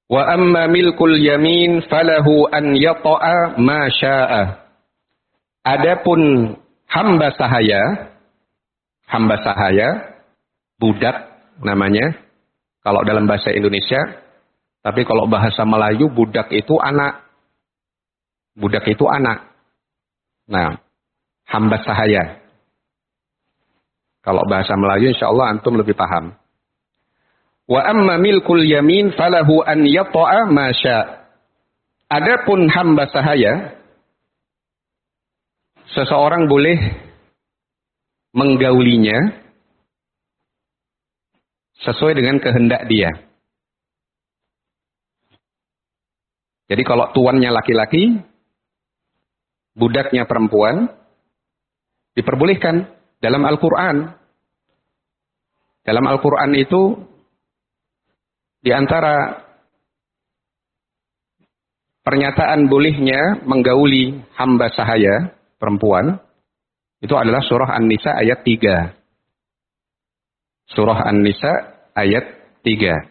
Wa amma milkul yamin falahu an yata'a ma syaa. Adapun hamba sahaya, budak namanya kalau dalam bahasa Indonesia, tapi kalau bahasa Melayu budak itu anak. Budak itu anak. Nah, hamba sahaya. Kalau bahasa Melayu insyaallah antum lebih paham. Wa amma milkul yamin falahu an yata'a ma syaa. Adapun hamba sahaya, seseorang boleh menggaulinya sesuai dengan kehendak dia. Jadi kalau tuannya laki-laki, budaknya perempuan, diperbolehkan dalam Al-Quran. Dalam Al-Quran itu, di antara pernyataan bolehnya menggauli hamba sahaya, perempuan, itu adalah surah An-Nisa ayat 3. Surah An-Nisa ayat 3.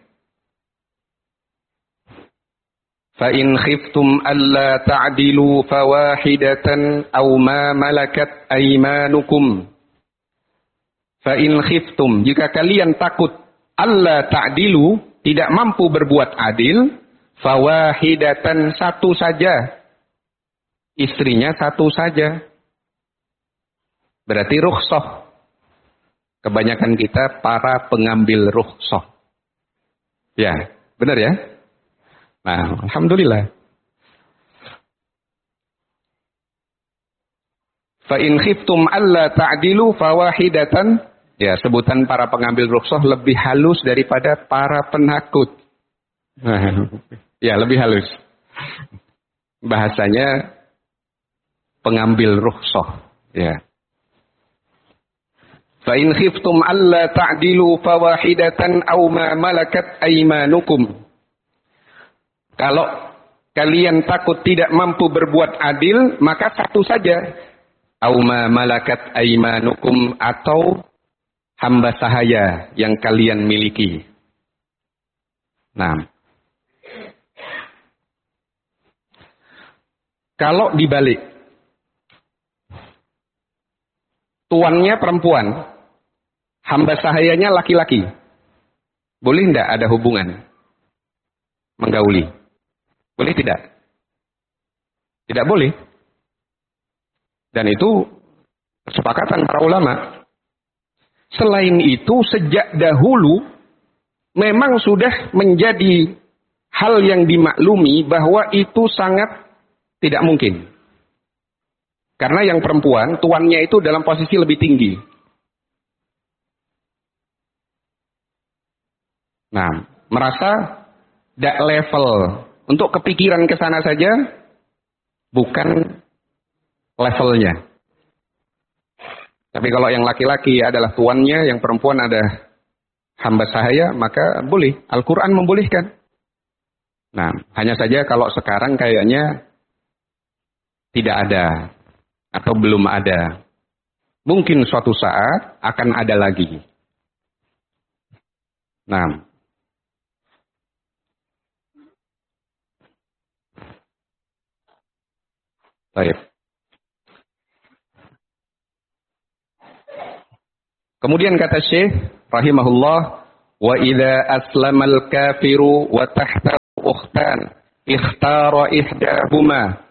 فَإِنْ خِفْتُمْ أَلَّا تَعْدِلُوا فَوَاحِدَةً أَوْ مَا مَلَكَتْ أَيْمَانُكُمْ. فَإِنْ خِفْتُمْ, jika kalian takut, أَلَّا تَعْدِلُوا, tidak mampu berbuat adil, فَوَاحِدَةً, satu saja. Istrinya satu saja. Berarti rukhsah. Kebanyakan kita para pengambil rukhsah. Ya, benar ya? Nah, alhamdulillah. Fa in khiftum alla ta'dilu fawahidatan, ya, sebutan para pengambil rukhsah lebih halus daripada para penakut. Ya, lebih halus. Bahasanya pengambil rukhsah, ya. Fa in khiftum alla ta'dilu fawahidatan aw ma malakat aymanukum. Kalau kalian takut tidak mampu berbuat adil, maka satu saja. Auma malakat aimanukum, atau hamba sahaya yang kalian miliki. Nah, kalau dibalik, tuannya perempuan, hamba sahayanya laki-laki, boleh tidak ada hubungan menggauli? Boleh tidak? Tidak boleh. Dan itu kesepakatan para ulama. Selain itu, sejak dahulu memang sudah menjadi hal yang dimaklumi bahwa itu sangat tidak mungkin. Karena yang perempuan, tuannya itu dalam posisi lebih tinggi. Nah, merasa tidak level. Untuk kepikiran ke sana saja, bukan levelnya. Tapi kalau yang laki-laki adalah tuannya, yang perempuan ada hamba sahaya, maka boleh. Al-Quran membolehkan. Nah, hanya saja kalau sekarang kayaknya tidak ada. Atau belum ada. Mungkin suatu saat akan ada lagi. Nah, baik. Kemudian kata Syekh rahimahullah, wa idza aslamal kafiru wa tahta ukhtan ikhtara ihdahuma.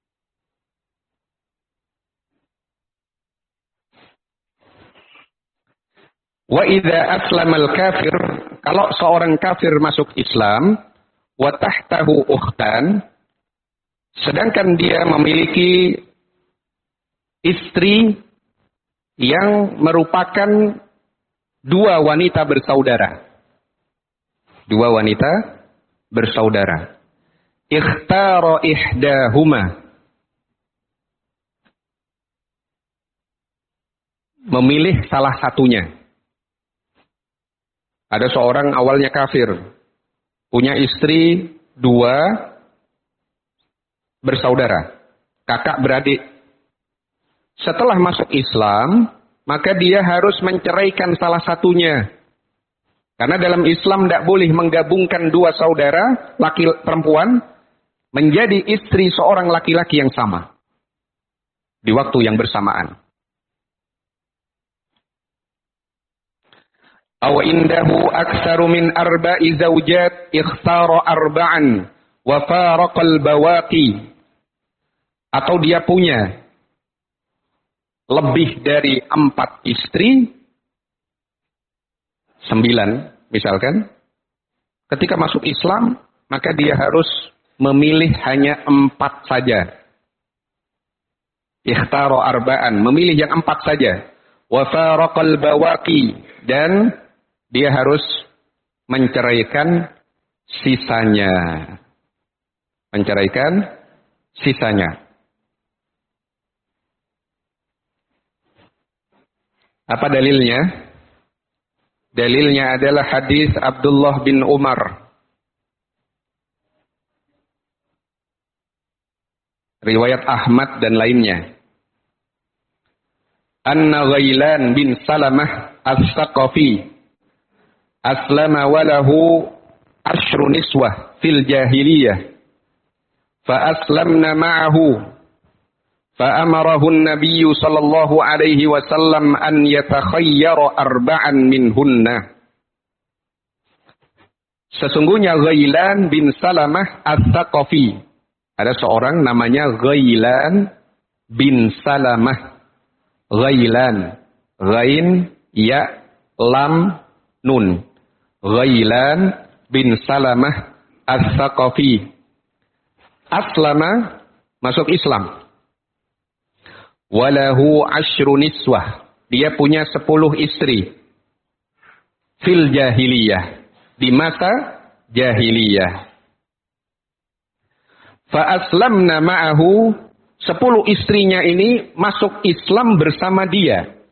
Wa idza aslamal kafir, kalau seorang kafir masuk Islam, wa tahtahu ukhtan, sedangkan dia memiliki istri yang merupakan dua wanita bersaudara. Dua wanita bersaudara. Ikhtara ihdahuma. Memilih salah satunya. Ada seorang awalnya kafir. Punya istri dua bersaudara, kakak beradik. Setelah masuk Islam, maka dia harus menceraikan salah satunya. Karena dalam Islam tidak boleh menggabungkan dua saudara, laki perempuan, menjadi istri seorang laki-laki yang sama. Di waktu yang bersamaan. Aw indahu aktsaru min arba'i zawjat ikhtara arba'an wa faraqal bawaqi. Atau dia punya lebih dari 4 istri, 9 misalkan, ketika masuk Islam, maka dia harus memilih hanya 4 saja. Ikhtaro arba'an, memilih yang 4 saja. Wa faraqal bawaqi, dan dia harus menceraikan sisanya. Menceraikan sisanya. Apa dalilnya? Dalilnya adalah hadis Abdullah bin Umar. Riwayat Ahmad dan lainnya. Anna Ghailan bin Salamah As-Saqafi aslama walahu 10 niswah fil jahiliyah. Fa aslamna ma'ahu. Fa amarahu an-nabiy sallallahu alaihi wasallam an yatakhayyara arba'an minhunna. Sesungguhnya Ghailan bin Salamah As-Saqafi, ada seorang namanya Ghailan bin Salamah. Ghailan, ghain, ya, lam, nun. Ghailan bin Salamah As-Saqafi. Aslama, masuk Islam. Walahu 10 niswah. Dia punya 10 istri. Fil jahiliyah. Di masa jahiliyah. Fa aslamna ma'ahu. 10 istrinya ini masuk Islam bersama dia.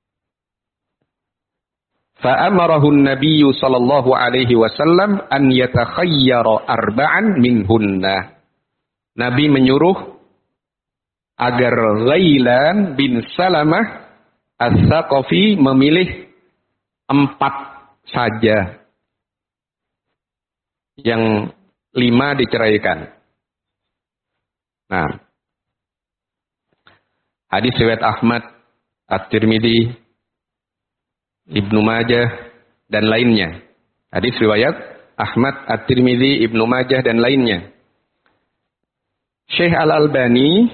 Fa'amarahu an-nabiy sallallahu alaihi wasallam an yatakhayyara arba'an minhunna. Nabi menyuruh agar Ghailan bin Salamah As-Saqafi memilih 4 saja. Yang 5 diceraikan. Nah, hadis riwayat Ahmad, At-Tirmidzi, Ibnu Majah dan lainnya. Hadis riwayat Ahmad, At-Tirmidzi, Ibnu Majah dan lainnya. Syekh Al-Albani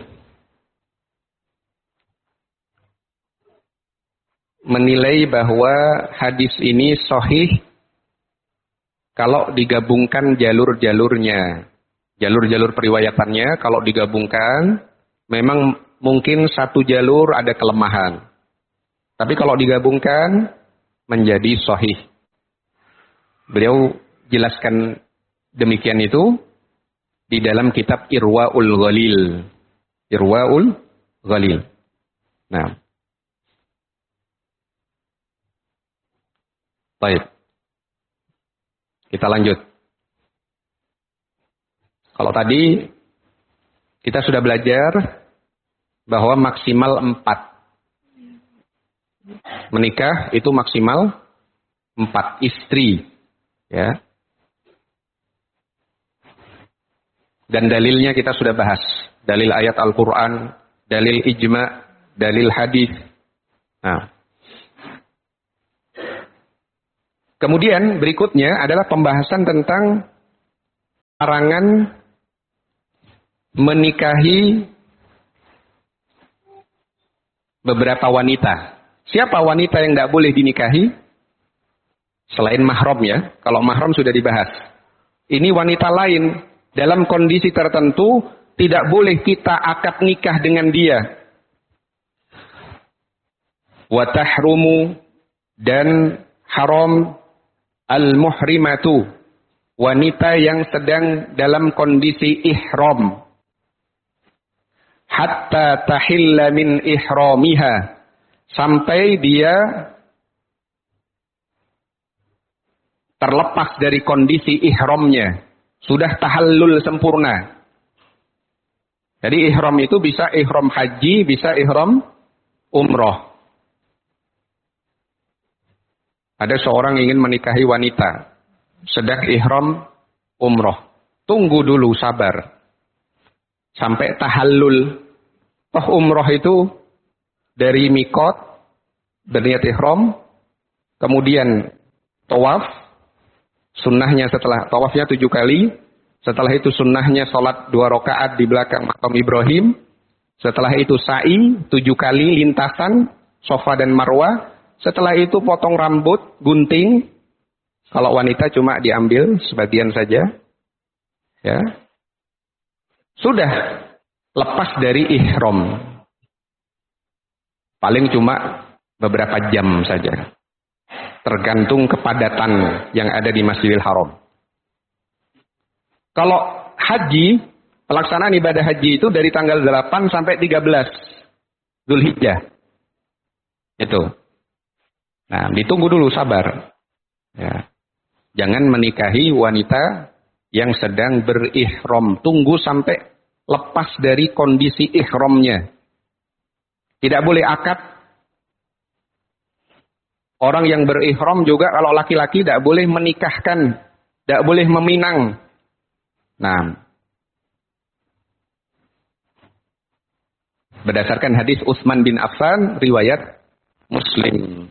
menilai bahwa hadis ini sahih kalau digabungkan jalur-jalurnya. Jalur-jalur periwayatannya kalau digabungkan memang mungkin satu jalur ada kelemahan. Tapi kalau digabungkan menjadi sahih. Beliau jelaskan demikian itu di dalam kitab Irwaul Ghalil. Irwaul Ghalil. Nah. Baik. Kita lanjut. Kalau tadi kita sudah belajar bahwa maksimal 4. Menikah itu maksimal 4 istri, ya. Dan dalilnya kita sudah bahas. Dalil ayat Al-Quran, dalil ijma', dalil hadis. Nah. Kemudian berikutnya adalah pembahasan tentang larangan menikahi beberapa wanita. Siapa wanita yang tidak boleh dinikahi? Selain mahram ya. Kalau mahram sudah dibahas. Ini wanita lain. Dalam kondisi tertentu. Tidak boleh kita akad nikah dengan dia. Wa tahrumu. Dan haram. Al-muhrimatu. Wanita yang sedang dalam kondisi ihram. Hatta tahilla min ihramiha. Sampai dia terlepas dari kondisi ihramnya. Sudah tahallul sempurna. Jadi ihram itu bisa ihram haji, bisa ihram umroh. Ada seorang ingin menikahi wanita, sedang ihram umroh. Tunggu dulu, sabar. Sampai tahallul. Toh umroh itu dari mikot, berniat ihram, kemudian tawaf, sunnahnya setelah tawafnya 7 kali, setelah itu sunnahnya sholat 2 rakaat di belakang makam Ibrahim, setelah itu sa'i 7 kali lintasan Safa dan Marwah, setelah itu potong rambut, gunting, kalau wanita cuma diambil sebagian saja, ya. Sudah lepas dari ihram. Paling cuma beberapa jam saja. Tergantung kepadatan yang ada di Masjidil Haram. Kalau haji, pelaksanaan ibadah haji itu dari tanggal 8 sampai 13 Zulhijjah. Itu. Nah, ditunggu dulu, sabar. Ya. Jangan menikahi wanita yang sedang berihram. Tunggu sampai lepas dari kondisi ihramnya. Tidak boleh akad. Orang yang berihram juga kalau laki-laki tidak boleh menikahkan. Tidak boleh meminang. Nah, berdasarkan hadis Utsman bin Affan, riwayat Muslim.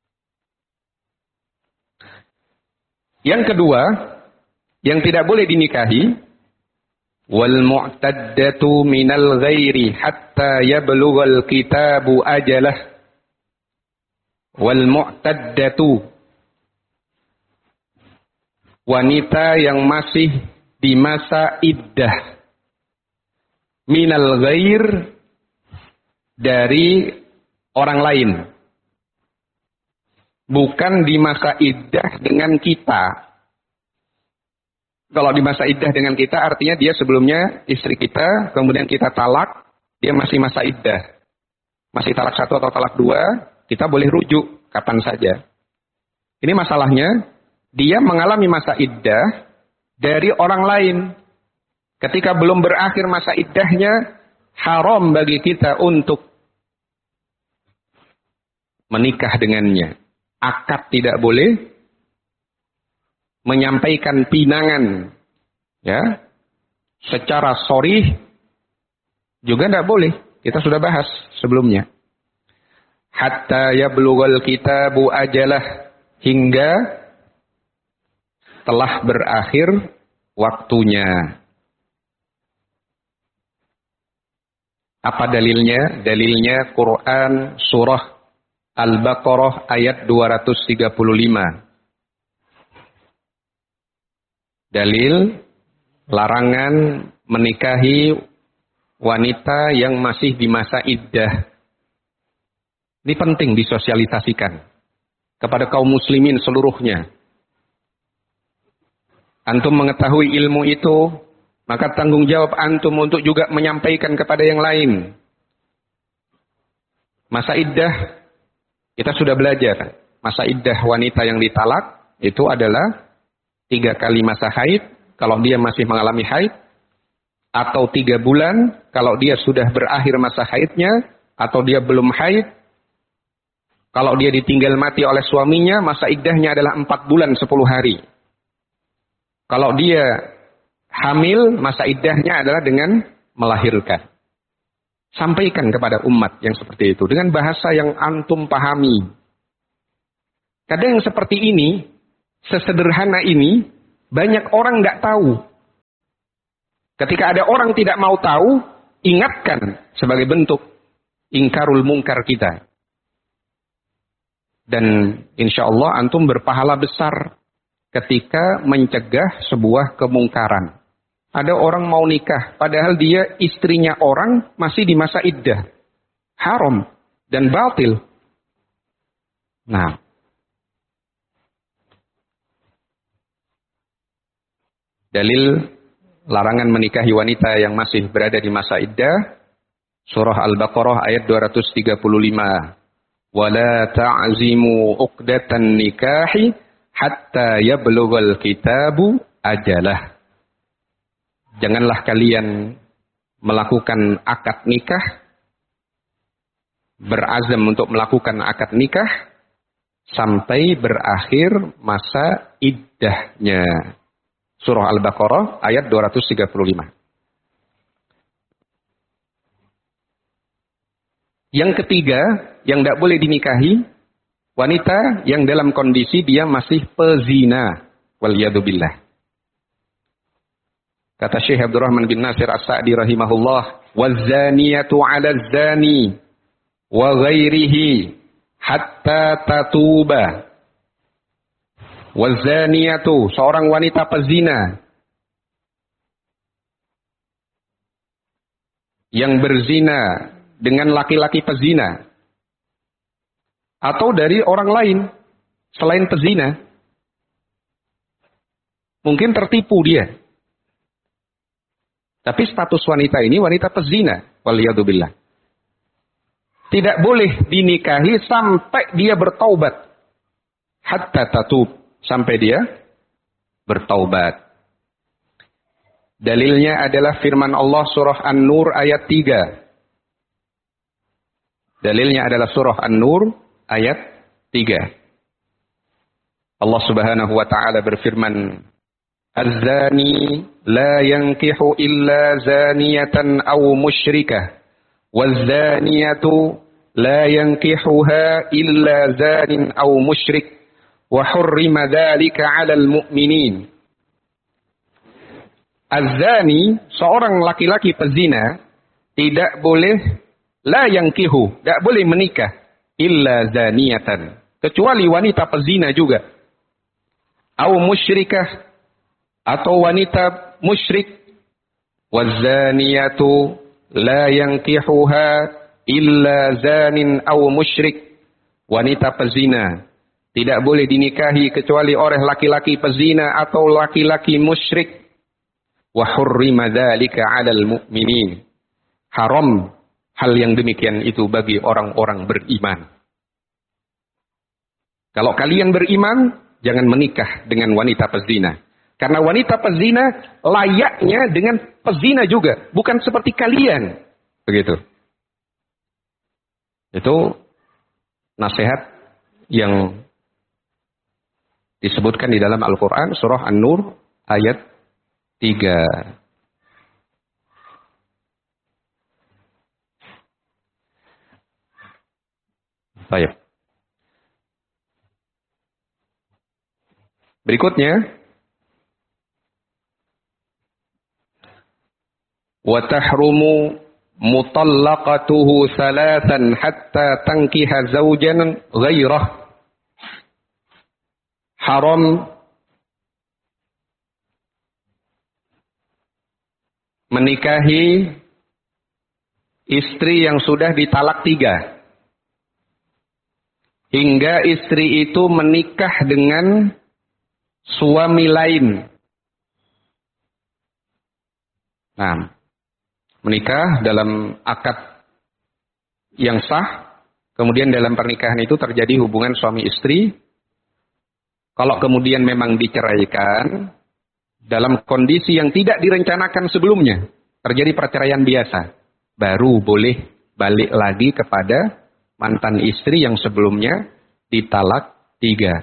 Yang kedua, yang tidak boleh dinikahi, wal mu'taddatu minal ghairi hatta yablughal kitabu ajalah. Wal mu'taddatu, wanita yang masih di masa iddah, minal ghair, dari orang lain. Bukan di masa iddah dengan kita. Kalau di masa iddah dengan kita artinya dia sebelumnya istri kita, kemudian kita talak, dia masih masa iddah. Masih talak 1 atau talak 2, kita boleh rujuk kapan saja. Ini masalahnya, dia mengalami masa iddah dari orang lain. Ketika belum berakhir masa iddahnya, haram bagi kita untuk menikah dengannya. Akad tidak boleh, menyampaikan pinangan ya secara sharih juga tidak boleh. Kita sudah bahas sebelumnya. Hatta yablughal kitabu ajalah, hingga telah berakhir waktunya. Apa dalilnya? Dalilnya Quran surah Al-Baqarah ayat 235. Dalil larangan menikahi wanita yang masih di masa iddah. Ini penting disosialisasikan kepada kaum muslimin seluruhnya. Antum mengetahui ilmu itu, maka tanggung jawab antum untuk juga menyampaikan kepada yang lain. Masa iddah, kita sudah belajar, masa iddah wanita yang ditalak itu adalah 3 kali masa haid kalau dia masih mengalami haid, atau 3 bulan kalau dia sudah berakhir masa haidnya, atau dia belum haid. Kalau dia ditinggal mati oleh suaminya, masa iddahnya adalah 4 bulan 10 hari. Kalau dia hamil, masa iddahnya adalah dengan melahirkan. Sampaikan kepada umat yang seperti itu dengan bahasa yang antum pahami. Kadang yang seperti ini, sesederhana ini, banyak orang nggak tahu. Ketika ada orang tidak mau tahu, ingatkan sebagai bentuk ingkarul mungkar kita. Dan insya Allah antum berpahala besar ketika mencegah sebuah kemungkaran. Ada orang mau nikah, padahal dia istrinya orang masih di masa iddah. Haram dan batil. Nah, dalil larangan menikahi wanita yang masih berada di masa iddah, surah Al-Baqarah ayat 235. Wala ta'zimu uqdatan nikahi hatta yablughal kitabu ajalah. Janganlah kalian melakukan akad nikah, berazam untuk melakukan akad nikah sampai berakhir masa iddahnya. Surah Al-Baqarah ayat 235. Yang ketiga, yang tidak boleh dinikahi, wanita yang dalam kondisi dia masih pezina. Waliyadzubillah. Kata Syekh Abdurrahman bin Nasir As-Sa'di rahimahullah, "Waz-zaniyatu 'ala az-zani wa ghairihi hatta tatuba." Waz-zaniyatu, seorang wanita pezina yang berzina dengan laki-laki pezina atau dari orang lain selain pezina. Mungkin tertipu dia. Tapi status wanita ini wanita pezina. Waliyadzubillah. Tidak boleh dinikahi sampai dia bertaubat. Hatta tatub. Sampai dia bertaubat. Dalilnya adalah firman Allah surah An-Nur ayat 3. Dalilnya adalah surah An-Nur ayat 3. Allah Subhanahu wa taala berfirman, "Az-zani la yankihu illa zaniyatan aw musyrikah, waz-zaniyatu la yankihuha illa zanin aw musyrik, wa hurrima dzalika 'alal mu'minin." Az-zani, seorang laki-laki pezina, tidak boleh la yankihu, tidak boleh menikah illa zaniyatan, kecuali wanita pezina juga. Aw musyrikah, atau wanita musyrik. Waz-zaniyatu la yankihuha illa zanin aw musyrik. Wanita pezina tidak boleh dinikahi kecuali oleh laki-laki pezina atau laki-laki musyrik. Wa hurrima dzalika 'alal mu'minin. Haram hal yang demikian itu bagi orang-orang beriman. Kalau kalian beriman, jangan menikah dengan wanita pezina. Karena wanita pezina layaknya dengan pezina juga. Bukan seperti kalian. Begitu. Itu nasihat yang disebutkan di dalam Al-Quran. Surah An-Nur ayat 3. Baik. Berikutnya. وَتَحْرُمُ مُطَلَّقَتُهُ ثَلَاثًا حَتَّى تَنْكِحَ زَوْجًا غَيْرَهُ. Haram menikahi istri yang sudah ditalak 3 hingga istri itu menikah dengan suami lain. Nah, menikah dalam akad yang sah, kemudian dalam pernikahan itu terjadi hubungan suami istri. Kalau kemudian memang diceraikan, dalam kondisi yang tidak direncanakan sebelumnya, terjadi perceraian biasa, baru boleh balik lagi kepada mantan istri yang sebelumnya ditalak 3.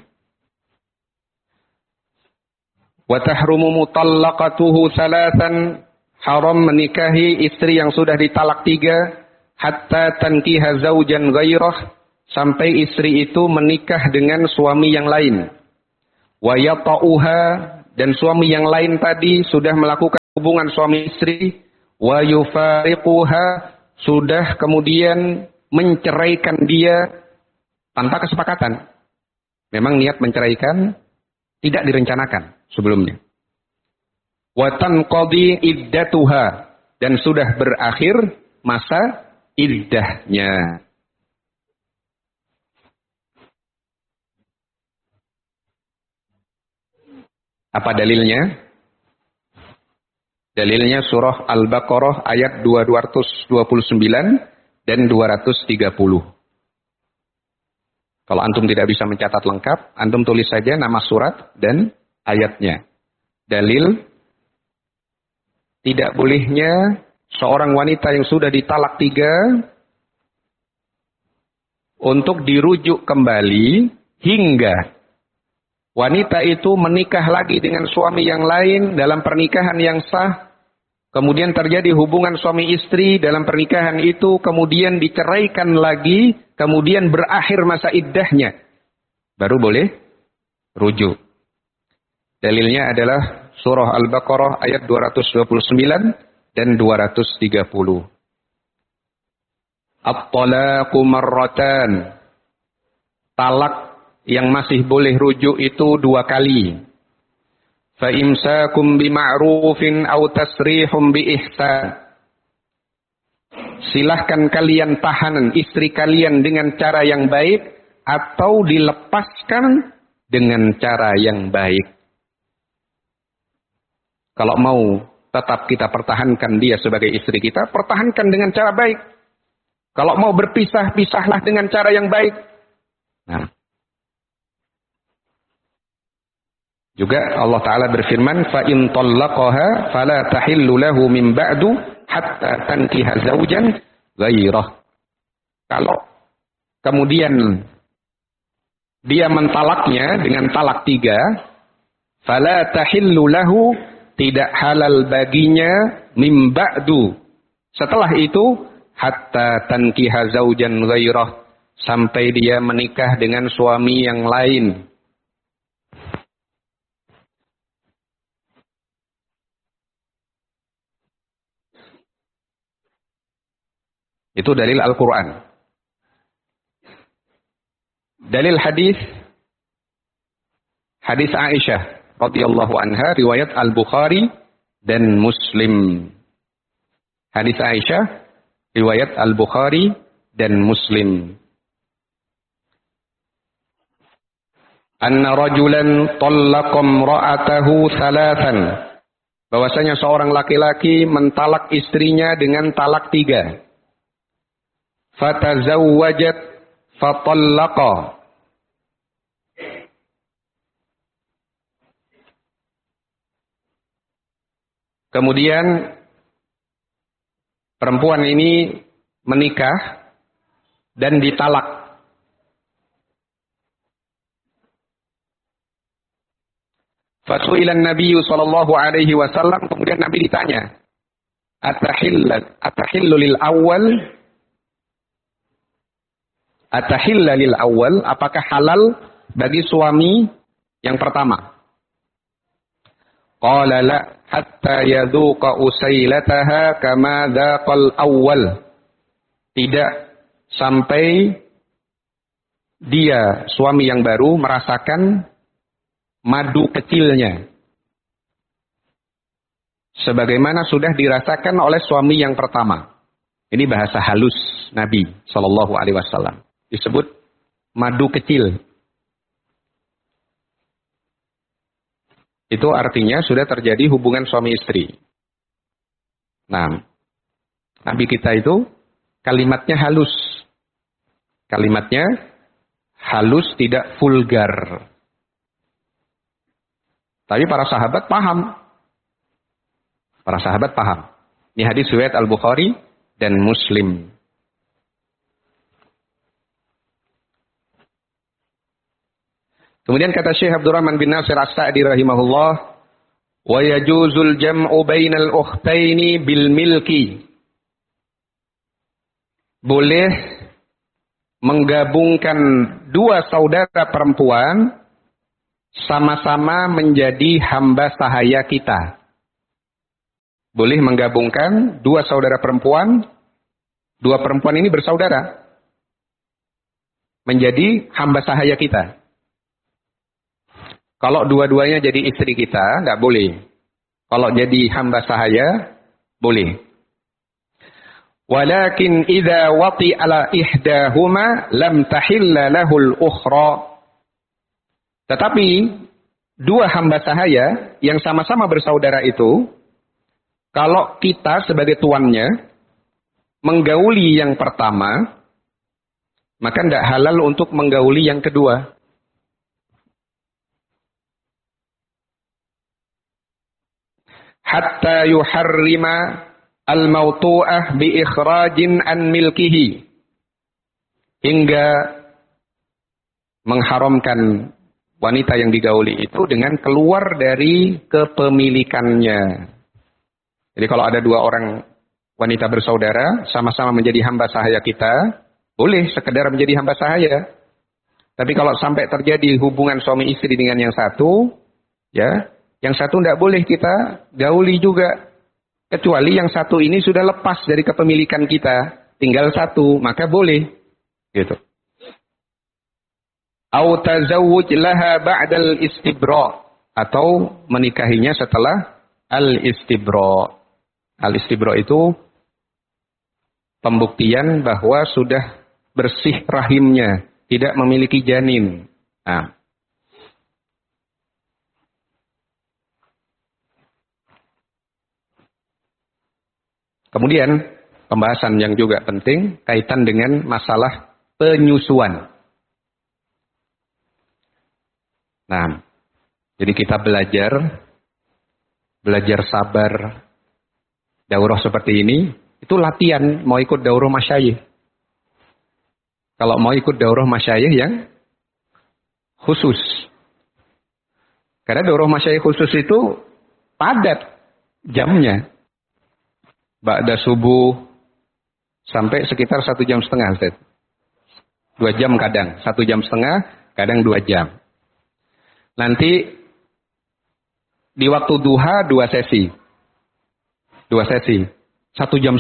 Wa tahrumu mutallaqatuhu salasan, haram menikahi istri yang sudah ditalak 3 hatta tankiha zaujan ghairah, sampai istri itu menikah dengan suami yang lain. Wa yata'uha, dan suami yang lain tadi sudah melakukan hubungan suami istri. Wa yufariquha, sudah kemudian menceraikan dia tanpa kesepakatan. Memang niat menceraikan tidak direncanakan sebelumnya. Wa tanqadi iddatuha, dan sudah berakhir masa iddahnya. Apa dalilnya? Dalilnya surah Al-Baqarah ayat 229 dan 230. Kalau antum tidak bisa mencatat lengkap, antum tulis saja nama surat dan ayatnya. Dalil tidak bolehnya seorang wanita yang sudah ditalak 3 untuk dirujuk kembali hingga wanita itu menikah lagi dengan suami yang lain dalam pernikahan yang sah, kemudian terjadi hubungan suami istri dalam pernikahan itu, kemudian diceraikan lagi, kemudian berakhir masa iddahnya, baru boleh rujuk. Dalilnya adalah surah Al-Baqarah ayat 229 dan 230. At-talaqu marratan. Talak yang masih boleh rujuk itu 2 kali. Fa imsakum bima'rufin aw tasrihum biihsan. Silahkan kalian tahan istri kalian dengan cara yang baik atau dilepaskan dengan cara yang baik. Kalau mau tetap kita pertahankan dia sebagai istri kita, pertahankan dengan cara baik. Kalau mau berpisah, pisahlah dengan cara yang baik. Nah. Juga Allah Ta'ala berfirman, فَإِنْ طَلَّقَهَا فَلَا تَحِلُّ لَهُ مِنْ بَعْدُ حَتَّى تَنْكِحَ زَوْجًا غَيْرَهُ. Kalau kemudian dia mentalaknya dengan talak 3, فَلَا تَحِلُّ لَهُ, tidak halal baginya, مِنْ بَعْدُ, setelah itu, hatta tankiha zaujan ghairah, sampai dia menikah dengan suami yang lain. Itu dalil Al-Quran. Dalil hadis Aisyah radhiyallahu anha, riwayat Al-Bukhari dan Muslim. Hadis Aisyah riwayat Al-Bukhari dan Muslim. Anna rajulan tallaqa imra'atahu thalathan. Bahwasanya seorang laki-laki mentalak istrinya dengan talak 3. Fatazawwajat fatallaqa. Kemudian perempuan ini menikah dan ditalak. Fasu'ilan Nabi sallallahu alaihi wasallam, kemudian Nabi ditanya, Atahillu lil awal, apakah halal bagi suami yang pertama? Qala la hatta yadhuqa usailataha kama dhaqal awwal. Tidak sampai dia, suami yang baru, merasakan madu kecilnya sebagaimana sudah dirasakan oleh suami yang pertama. Ini bahasa halus Nabi sallallahu alaihi wasallam. Disebut madu kecil. Itu artinya sudah terjadi hubungan suami istri. Nah, Nabi kita itu kalimatnya halus. Kalimatnya halus, tidak vulgar. Tapi para sahabat paham. Para sahabat paham. Ini hadis riwayat Al-Bukhari dan Muslim. Kemudian kata Syekh Abdurrahman bin Nasir As-Sa'di rahimahullah, wa yajuzul jam'u bainal ukhtaini bil milki. Boleh menggabungkan 2 saudara perempuan sama-sama menjadi hamba sahaya kita. Boleh menggabungkan 2 saudara perempuan, 2 perempuan ini bersaudara, menjadi hamba sahaya kita. Kalau dua-duanya jadi istri kita, nggak boleh. Kalau jadi hamba sahaya, boleh. Walakin idza wati ala ihdahuma lam tahilla lahul ukhra. Tetapi 2 hamba sahaya yang sama-sama bersaudara itu, kalau kita sebagai tuannya menggauli yang pertama, maka tidak halal untuk menggauli yang kedua. Hatta yuharrima al-mawtu'ah bi ikhrajin an milkihi. Hingga mengharamkan wanita yang digauli itu dengan keluar dari kepemilikannya. Jadi kalau ada dua orang wanita bersaudara, sama-sama menjadi hamba sahaya kita, boleh sekedar menjadi hamba sahaya. Tapi kalau sampai terjadi hubungan suami istri dengan yang satu, ya, yang satu tidak boleh kita gauli juga. Kecuali yang satu ini sudah lepas dari kepemilikan kita, tinggal satu, maka boleh. Gitu. Au tazawwuj laha ba'dal istibra, atau menikahinya setelah al-istibra. Al-istibra itu pembuktian bahwa sudah bersih rahimnya, tidak memiliki janin. Nah. Kemudian pembahasan yang juga penting kaitan dengan masalah penyusuan. Nah, jadi kita belajar sabar. Daurah seperti ini, itu latihan mau ikut daurah masyayikh. Kalau mau ikut daurah masyayikh yang khusus. Karena daurah masyayikh khusus itu padat jamnya. Ba'da subuh sampai sekitar 1,5 jam, Ustaz. 2 jam kadang, 1,5 jam, kadang 2 jam. Nanti di waktu duha 2 sesi. 2 sesi. 1,5 jam.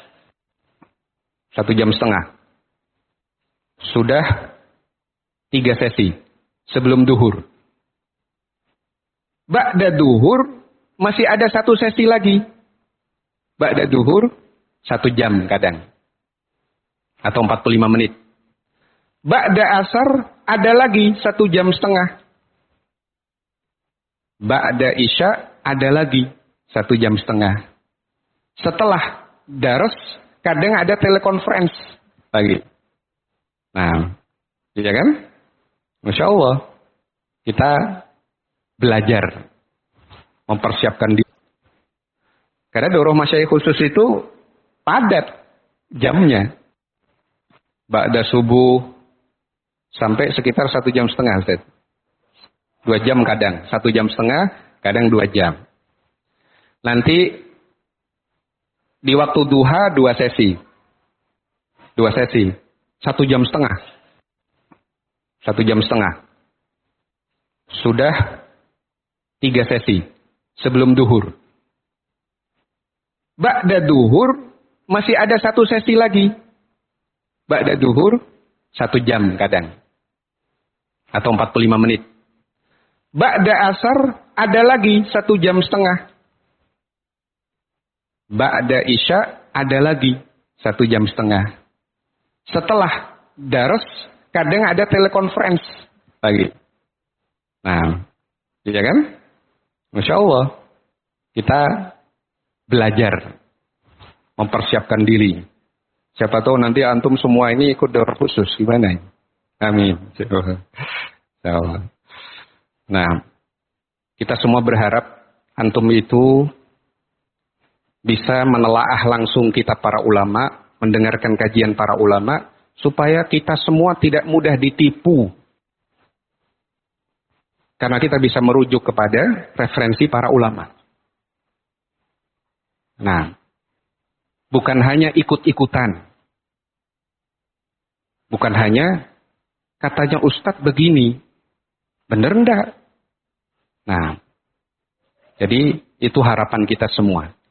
1,5 jam. Sudah 3 sesi. Sebelum duhur. Ba'da duhur masih ada 1 sesi lagi. Ba'da duhur 1 jam kadang. Atau 45 menit. Ba'da asar ada lagi 1,5 jam. Ba'da isya ada lagi 1,5 jam. Setelah daras kadang ada telekonferensi lagi. Nah, iya kan? Masya Allah. Kita belajar. Mempersiapkan diri. Karena daurah masyayikh khusus itu padat jamnya. Ba'da subuh sampai sekitar 1,5 jam, Ustaz. 2 jam kadang, 1,5 jam, kadang 2 jam. Nanti di waktu duha 2 sesi. 2 sesi. 1,5 jam. 1,5 jam. Sudah 3 sesi. Sebelum duhur. Ba'da duhur masih ada 1 sesi lagi. Ba'da duhur 1 jam kadang. Atau 45 menit. Ba'da asar ada lagi 1,5 jam. Ba'da isya ada lagi 1,5 jam. Setelah daras kadang ada telekonferensi lagi. Nah, iya kan? Masya Allah. Kita belajar. Mempersiapkan diri. Siapa tahu nanti antum semua ini ikut daurah khusus. Gimana? Amin. Insya Allah. Nah, kita semua berharap antum itu bisa menelaah langsung kitab para ulama, mendengarkan kajian para ulama, supaya kita semua tidak mudah ditipu. Karena kita bisa merujuk kepada referensi para ulama. Nah, bukan hanya ikut-ikutan. Bukan hanya katanya Ustadz begini. Bener enggak? Nah, jadi itu harapan kita semua.